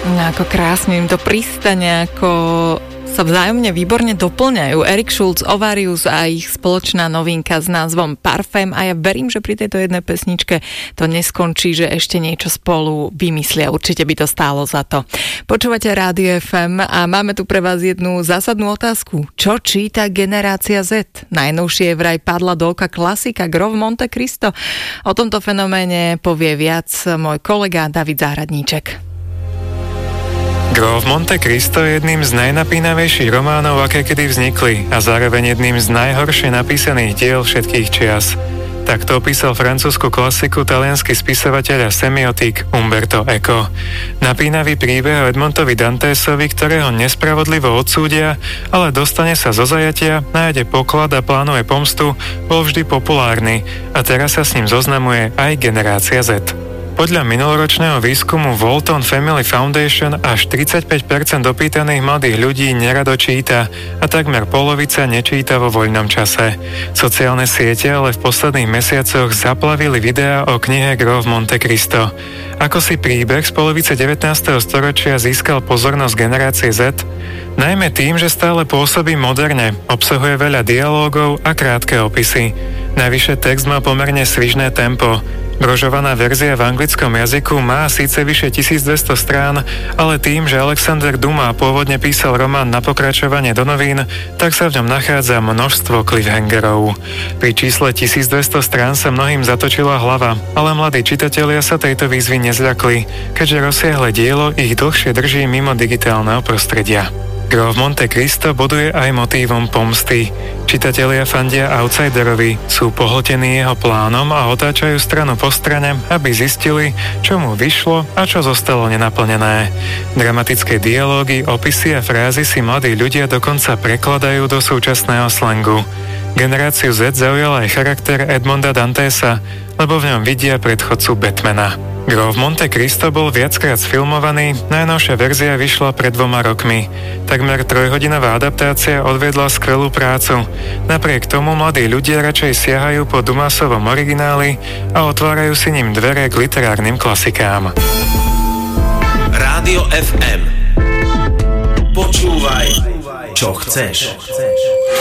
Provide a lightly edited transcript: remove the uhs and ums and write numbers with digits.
No, ako krásne im to pristane, ako sa vzájomne výborne doplňajú. Eric Schulz, Ovarius a ich spoločná novinka s názvom Parfém, a ja verím, že pri tejto jednej pesničke to neskončí, že ešte niečo spolu vymyslia. Určite by to stálo za to. Počúvate Rádio FM a máme tu pre vás jednu zásadnú otázku. Čo číta generácia Z? Najnovšie vraj padla do oka klasika Grof Monte Cristo. O tomto fenoméne povie viac môj kolega David Záhradníček. Grof Monte Cristo je jedným z najnapínavejších románov, aké kedy vznikli, a zároveň jedným z najhoršie napísaných diel všetkých čias. Takto opísal francúzsku klasiku taliansky spisovateľ a semiotik Umberto Eco. Napínavý príbeh o Edmontovi Dantésovi, ktorého nespravodlivo odsúdia, ale dostane sa zo zajatia, nájde poklad a plánuje pomstu, bol vždy populárny a teraz sa s ním zoznamuje aj generácia Z. Podľa minuloročného výskumu Walton Family Foundation až 35% dopýtaných mladých ľudí nerado číta a takmer polovica nečíta vo voľnom čase. Sociálne siete ale v posledných mesiacoch zaplavili videá o knihe Grof Monte Cristo. Ako si príbeh z polovice 19. storočia získal pozornosť generácie Z? Najmä tým, že stále pôsobí moderne, obsahuje veľa dialógov a krátke opisy. Najvyššie text má pomerne svižné tempo. Brožovaná verzia v anglickom jazyku má síce vyše 1200 strán, ale tým, že Alexander Dumas pôvodne písal román na pokračovanie do novín, tak sa v ňom nachádza množstvo cliffhangerov. Pri čísle 1200 strán sa mnohým zatočila hlava, ale mladí čitatelia sa tejto výzvy nezľakli, keďže rozsiahle dielo ich dlhšie drží mimo digitálneho prostredia. Grof Monte Cristo boduje aj motívom pomsty. Čitatelia fandia outsiderovi, sú pohltení jeho plánom a otáčajú stranu po strane, aby zistili, čo mu vyšlo a čo zostalo nenaplnené. Dramatické dialógy, opisy a frázy si mladí ľudia dokonca prekladajú do súčasného slangu. Generáciu Z zaujal aj charakter Edmonda Dantésa, lebo v ňom vidia predchodcu Batmana. Grof Monte Cristo bol viackrát sfilmovaný, najnovšia verzia vyšla pred 2 rokmi. Takmer 3-hodinová adaptácia odviedla skvelú prácu. Napriek tomu mladí ľudia radšej siahajú po Dumasovom origináli a otvárajú si ním dvere k literárnym klasikám. Rádio FM. Počúvaj, čo chceš.